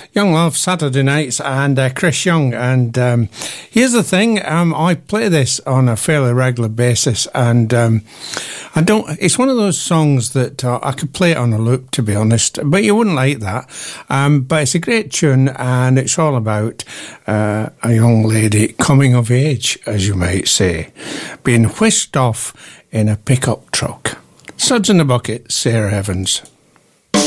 Young Love Saturday nights and Chris Young. And here's the thing, I play this on a fairly regular basis, and I don't. It's one of those songs that I could play it on a loop, to be honest, but you wouldn't like that. But it's a great tune, and it's all about a young lady coming of age, as you might say, being whisked off in a pickup truck. Suds in a Bucket, Sarah Evans.